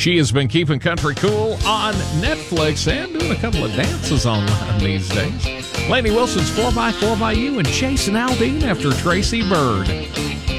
She has been keeping country cool on Netflix and doing a couple of dances online these days. Lainey Wilson's 4x4 by You and Jason Aldean after Tracy Bird.